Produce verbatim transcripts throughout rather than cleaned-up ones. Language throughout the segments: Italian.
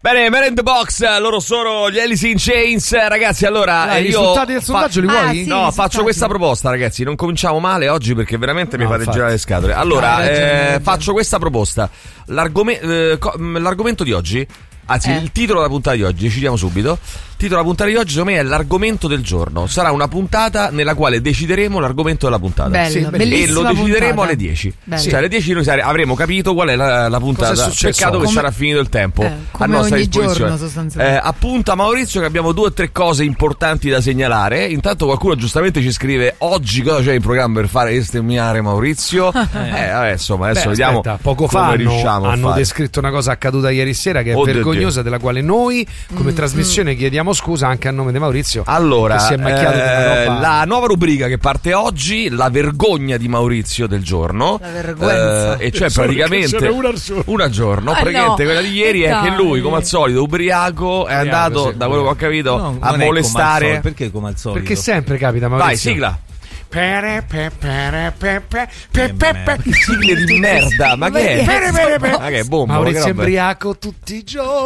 Bene, Merend Box, loro sono gli Alice in Chains, ragazzi. Allora, Dai, io i risultati del sondaggio li vuoi? Ah, sì, no, sì, faccio sì. questa proposta, ragazzi. Non cominciamo male oggi perché veramente No, mi fate infatti. girare le scatole. Allora, Hai ragione, hai eh, ragione. faccio questa proposta. L'argome- eh, co- mh, l'argomento di oggi, anzi, Eh. il titolo della puntata di oggi, decidiamo subito. Il titolo della puntata di oggi, secondo me, è l'argomento del giorno. Sarà una puntata nella quale decideremo l'argomento della puntata. Bello, Sì, E bellissima lo decideremo puntata. alle dieci. Bello. Cioè, alle dieci noi sare- avremo capito qual è la, la puntata. Cosa è successo? Peccato che Come- sarà finito il tempo Eh, a come nostra ogni disposizione. giorno, sostanzialmente. Eh, appunta Maurizio che abbiamo due o tre cose importanti da segnalare. Intanto qualcuno giustamente ci scrive: oggi cosa c'è in programma per fare bestemmiare Maurizio? eh, vabbè, insomma, adesso Beh, vediamo. aspetta, poco come fa hanno, riusciamo a hanno fare. descritto una cosa accaduta ieri sera che è Oh, vergognosa, della quale noi come trasmissione chiediamo scusa anche a nome di Maurizio. Allora, che si è macchiato di una eh, roba. la nuova rubrica che parte oggi, la vergogna di Maurizio del giorno. La vergogna. Eh, e cioè Solo che praticamente ce n'è una al giorno. una al giorno. Ah, praticamente no. quella di ieri è che Dai. lui, come al solito, ubriaco, è Ubriaco, andato, sì, da quello che ho capito, No, a non è molestare. come al solito. Perché come al solito? Perché sempre capita, Maurizio. Vai, sigla. Pere, pe, pere, pe, pe, pe, pe, pe. Sigle di merda, ma che è? Pere, pere, pe. Ma che è bomba? Maurizio che roba è? Embriaco tutti i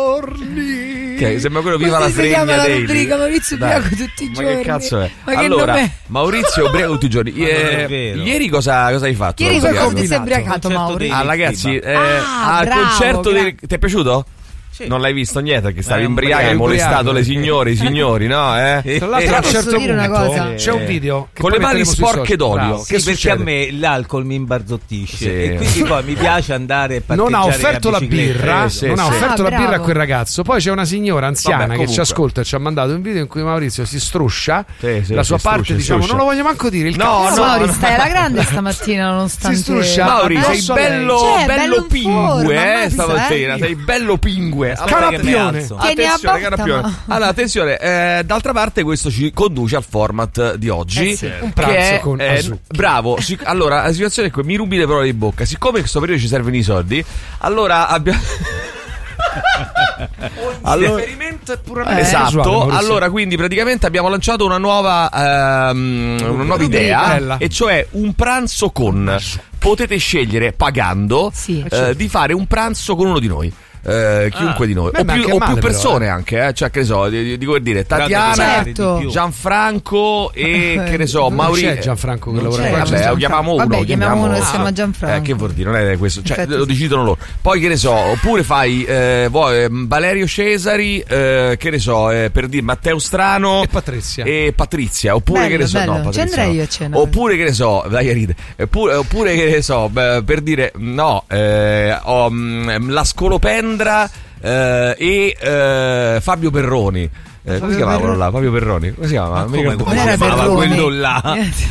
giorni. Che sembra quello Viva Così la si fregna chiama la Daily. rubrica, Maurizio Dai. ubriaco tutti i Ma giorni. che cazzo è? Ma che allora, nome è? Maurizio ubriaco tutti i giorni. Ma non è Eh, vero. ieri cosa, cosa hai fatto? Ieri Cosa come hai ti sei fatto? ubriacato, Concerto Mauri? dei- Ah, ragazzi, eh, Ah, al bravo, concerto gra- di... ti è piaciuto? Sì. Non l'hai visto niente perché stavi Eh, imbriaco e hai ubriaco, molestato le ubriaco. signore, i signori, no? Eh? Tra l'altro Però a un certo posso dire una punto cosa? c'è un video che Con poi le mani metteremo sui sporche social. d'olio. Bravo. Sì, Che perché succede? a me l'alcol mi imbarzottisce Sì. e quindi poi mi piace andare a Non ha parcheggiare offerto a la bicicletta. birra, Eh, sì, non ha sì. offerto Ah, la birra a bravo. quel ragazzo. Poi c'è una signora anziana Vabbè, che comunque. ci ascolta e ci ha mandato un video in cui Maurizio si struscia. Sì, sì, la si sua parte, struscia, diciamo, struscia. non lo voglio manco dire. Il No, cazzo. No, no, Mauri, no. stai alla grande stamattina nonostante... Si struscia. Mauri, Ma sei posso bello, Cioè, bello bello in pingue, forma, eh, ammazza, stamattina. eh. Sei bello pingue. Aspetta che mi Carappione. alzo. Tieni a Attenzione, botta, carappione. ma- Allora, attenzione, eh, d'altra parte questo ci conduce al format di oggi. Eh sì. Un che pranzo è, con eh, Asuki. bravo, sic- allora la situazione è che mi rubi le parole di bocca. Siccome in questo periodo ci servono i soldi, allora abbiamo allora, L'esperimento è puramente esatto, casuale, Maurizio. allora quindi praticamente abbiamo lanciato una nuova ehm, una nuova idea, Bella. e cioè un pranzo con. Potete scegliere pagando Sì. eh, di fare un pranzo con uno di noi. Eh, chiunque Ah. di noi, Beh, o ma più, anche o male più però, persone eh. anche, eh? Cioè, che ne so, di, di, di come dire, Tatiana, Certo. di più. Gianfranco e che ne so, Non Maurizio. c'è Gianfranco che Non lavora c'è. qua. Vabbè, Gianfranco. lo chiamiamo uno. Vabbè, chiamiamo uno che si Ah, chiama Gianfranco. Eh, che vuol dire? Non è questo. Cioè, Infatti lo sì. decidono loro. Poi, che ne so, oppure fai eh, vuoi, eh, Valerio Cesari, eh, che ne so, eh, per dire Matteo Strano E Patrizia. e Patrizia. Oppure Bello, che ne so, bello. no, Ci Patrizia andrei no. io a cena. Oppure che ne so, dai a ride. Oppure, oppure che ne so, beh, per dire no, eh, ho, mm, la Scolopendra eh, e eh, Fabio Perroni. Eh, come si chiamava quello là? Fabio Perroni? Come si chiama? Ma Non mi come, ricordo. come Non si era chiamava Perroni. quello là?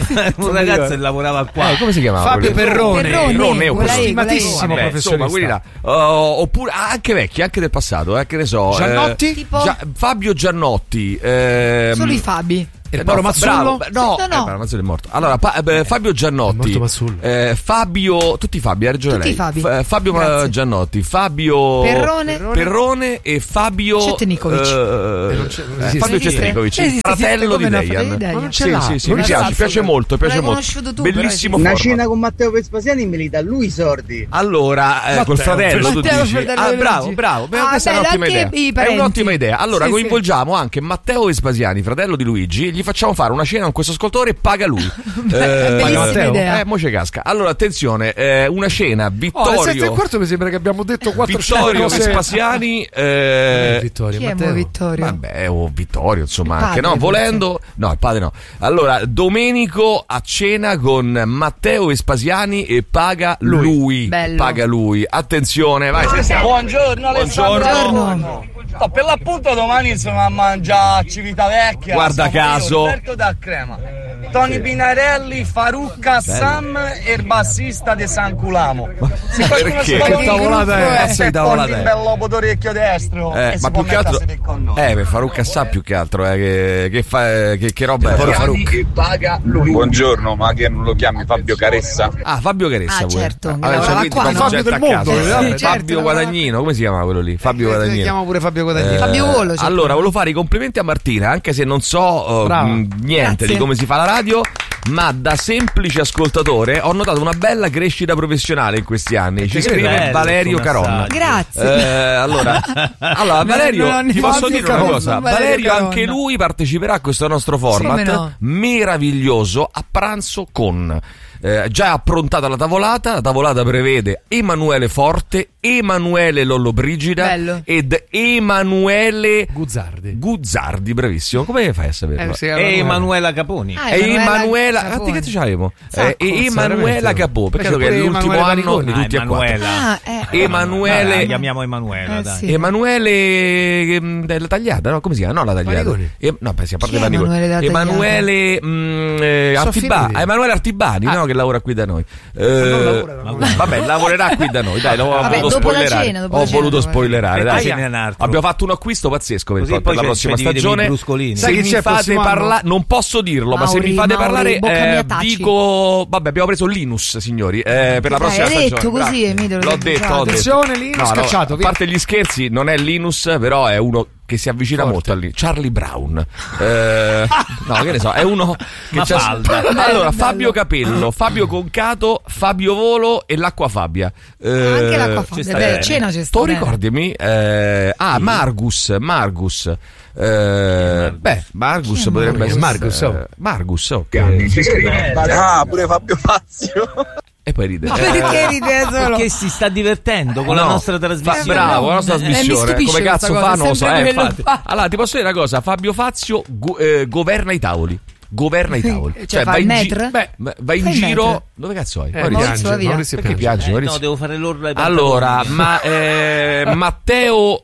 Un ragazzo che lavorava qua. Eh, come si chiamava? Fabio quello? Perrone. Perrone, Perrone, con la E, stimatissimo con la E. Vabbè, insomma, quelli là. professionista. Uh, oppure ah, anche vecchi, anche del passato, eh, che ne so. Giannotti? eh, Tipo? Gia- Fabio Giannotti. ehm, Solo i Fabi. E eh, Paolo no, fa- Mazzullo? bravo, no, No, no. eh, Paolo Mazzullo è morto. Allora, pa- eh, Fabio Giannotti. È morto Mazzullo. eh, Fabio, tutti i Fabi, ha ragione Tutti lei. i Fabi. F- Fabio Ma- Grazie. Giannotti, Fabio Perrone. Perrone e Fabio Cetnikovic. eh, non c'è- non eh, esiste. Fabio Esiste? Cetnikovic, Esiste, fratello esiste, di come no, Dejan. fratello di Dejan. Ma non ce Sì, l'ha. sì, sì, Non mi ce piace, l'ha. mi piace molto, mi piace L'hai molto. conosciuto tu, Bellissimo Una format. cena con Matteo Vespasiani me li dà lui i sordi. Allora, eh, Matteo, col fratello tu Matteo, dici. fratello Ah, di bravo, Luigi. bravo. Beh, Ah, questa è beh, un'ottima anche idea. i È parenti. un'ottima idea. Allora, Sì, coinvolgiamo anche Matteo Vespasiani, fratello di Luigi. Gli facciamo fare una cena con questo ascoltatore e paga lui. bellissima Matteo? idea. Eh, mo c'è casca. Allora, attenzione, eh, una cena Oh, alle sette e Vittorio. quarto mi sembra che abbiamo detto quattro Vittorio cose. Vespasiani. Eh, Eh, Vittorio, Chi è Matteo. mo Vittorio? Vabbè, o Vittorio, insomma, Il anche padre, no, volendo. No, il padre no. Allora, Domenico a cena con Matteo Vespasiani e paga lui. Bello. Paga lui. Attenzione, vai. sentiamo. Buongiorno Alessandro. Buongiorno. No, per l'appunto domani sono a mangiare a Civitavecchia. Guarda Sono io, caso. Roberto da Crema. Tony Binarelli, Farucca, Sam e il bassista di San Culamo. Se qualcuno Perché? si vuole Che tavolata unire, è? Cazzo di tavolata è? un bello d'orecchio destro Eh, e si ma può più che altro mettere con noi. eh per Faruk sa più che altro eh, che, che, fa, eh, che, che roba è Faruk paga lui. Buongiorno, ma che non lo chiami Fabio Caressa? ah Fabio Caressa Ah, pure. certo, Ah, che lavorava cioè, quindi qua, fa no? Fabio Fabio del del mondo mondo, eh, eh, certo, Fabio lavorava- Guadagnino, come si chiama quello lì? Fabio Eh, Guadagnino. chiamo pure Fabio Guadagnino. Eh, Fabio Volo, certo. allora volevo fare i complimenti a Martina, anche se non so uh, Brava. mh, niente Grazie. di come si fa la radio, ma da semplice ascoltatore ho notato una bella crescita professionale in questi anni. Ci scrive bello Valerio questo Caronna. messaggio. Grazie. Eh, allora, allora Valerio, non ne ti posso posso dire una Caronna, cosa. Valerio Valerio Caronna. anche lui parteciperà a questo nostro format Come no? meraviglioso a pranzo con eh, già approntata la tavolata. La tavolata prevede Emanuele Forte, Emanuele Lollobrigida Bello. ed Emanuele Guzzardi. Guzzardi, bravissimo. Come fai a saperlo? Eh, sì, E Emanuela Caponi. Ah, E Emanuela, Emanuela quanti che c'avevo? Sacco, Eh, e Emanuela veramente. Capò, peccato C'è che è pure l'ultimo Emanuele anno Mariconi. di tutti Ah, e quattro. Emanuela. Ah, eh. Emanuele- Ah, la chiamiamo Emanuela, Eh, dai. sì. Emanuele ehm, della tagliata, no? Come si chiama? No, la tagliata. Paniconi. E, no, pensi, a parte Chi è Paniconi. Emanuele della tagliata? Emanuele mm, eh, Sono Artibani. finiti. Ah, Emanuele Artibani, no, che lavora qui da noi. Eh, non lavora, non lavora. Vabbè, lavorerà qui da noi. Dai, l'ho Vabbè, voluto dopo la spoilerare. cena, dopo Ho la cena, voluto dopo la spoilerare. cena. Dai. E poi ce n'è un altro. Abbiamo fatto un acquisto pazzesco per, Così per poi la ce- prossima ci dividevi stagione. i bruscolini. Se Sai chi mi c'è il fate prossimo parlare, anno? non posso dirlo, ma se Mauri, mi fate Mauri, parlare, bocca eh, mia, taci. dico. Vabbè, abbiamo preso Linus, signori, eh, per la Dai, prossima hai stagione. detto così, Bravo. Emilio, L'ho l'hai detto, già. ho detto. Attenzione, Linus, scacciato, A via. parte gli scherzi, non è Linus, però è uno che si avvicina Forte. molto a lì. Charlie Brown. Eh, no, che ne so, è uno che Ma c'ha- falda. Allora, Bello, Fabio bello. Capello, Fabio Concato, Fabio Volo e l'Acqua Fabia. Eh, Anche l'acqua ci fa. sta Beh, bene. cena c'è Tu sta. bene. ricordami? Eh, ah, Margus, Margus. Eh, beh, Margus Chi è potrebbe Margus? essere. Margus, oh. eh, Margus, ok. Ah, pure Fabio Fazio. E poi ride. Perché ride solo? Perché si sta divertendo con la No, nostra fa- trasmissione. bravo, la nostra Eh, mi trasmissione. stupisce Come cazzo questa fa? cosa, Non lo so. sempre Eh, quello infatti. fa. Allora, ti posso dire una cosa: Fabio Fazio go- eh, governa i tavoli. Governa i tavoli. Cioè, fa va il in, gi- metro? beh, va in Fa il giro. metro? Dove cazzo hai? Eh, Maurizio? Maurizio, piange, via. Maurizio Perché piange. piangi, Eh, Maurizio? no, devo fare l'orlo ai Allora, pantaloni. ma eh, Matteo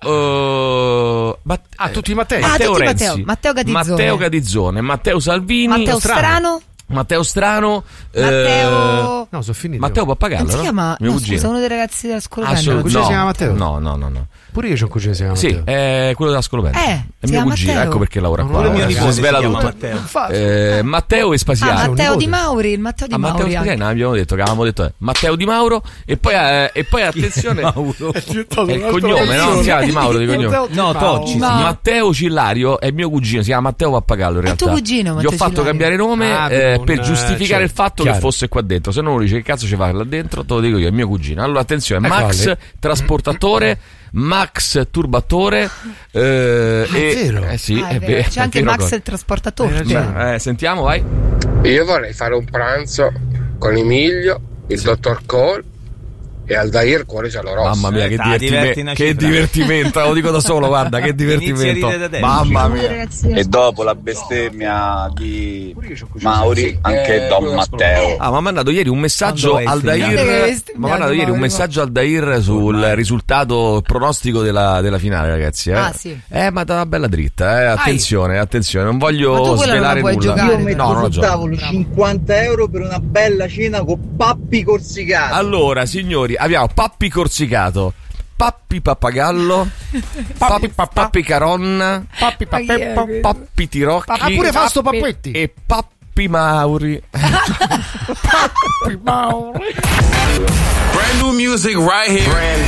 eh, Mat- Ah, tutti i Mattei. Ah, Matteo tutti Renzi, Matteo. Matteo Catizzone. Matteo Catizzone, Matteo Salvini, Matteo Strano? Matteo Strano, eh, Matteo. No, sono finiti. Matteo Pappagallo, Non si no? chiama. Mio No, cugino. scusa, uno dei ragazzi della scuola. Assolut- cugino no, si chiama Matteo? No, no, no, no. Pure io c'ho un cugino che si chiama Sì, Matteo. è quello della scolopendra. Eh, è si mio chiama cugino, Matteo. ecco perché lavora No, qua. pure mio Eh, nipote si svela si chiama tutto. Matteo. Eh, Matteo Ah, Espasiano. un Matteo nipote. Di Mauri, il Matteo Di Ah, Matteo Mauri. Espasiano, anche. abbiamo detto che avevamo detto eh, Matteo Di Mauro e poi, eh, e poi attenzione Mauro. è il cognome, no? Non si chiama Di Mauro di cognome. No, Tocci. No. Matteo Cillario è mio cugino, si chiama Matteo Pappagallo in È realtà. tuo cugino, Gli ho Matteo fatto Cillario. cambiare nome Ah, eh, non, per eh, giustificare cioè, il fatto chiaro. che fosse qua dentro. Se no uno dice che cazzo ci fa là dentro, te lo dico io, è mio cugino. Allora attenzione, Ecco, Max Ale. trasportatore, Max turbatore eh, Ah, è e vero? eh sì, Ah, è è vero. vero, C'è anche è vero Max cosa. il trasportatore. Hai ragione. Eh, sentiamo, vai. Io vorrei fare un pranzo con Emilio, il dottor Cole e Aldair Cuore Giallo Rosso. Mamma mia, Eh, che, dai, diverti divertime- una che cifra. divertimento, lo dico da solo, guarda, che Inizia a divertimento. ridere da te. Mamma mia. E dopo la bestemmia di Mauri, anche Don Matteo. Ah, mi ha mandato ieri un messaggio Quando al vai a Dair. finire? Mi ha mandato ieri un Mauri, messaggio al Dair sul risultato pronostico della, della finale, ragazzi. Eh. Ah, sì. Eh, ma da una bella dritta, eh. Attenzione, attenzione, non Ma tu voglio quella non la svelare puoi nulla. giocare, Io metto No, non la sul gioco. tavolo cinquanta euro per una bella cena con pappi corsicati. Allora, signori, abbiamo Pappi Corsicato, Pappi Pappagallo, Pappi, Pappi Caronna, Pappi, Ma chi è Papeppo. questo? Pappi Tirocchi Ah, pure Fausto Pappetti. e Pappi Mauri. Pappi Mauri. Brand new music right here. Brand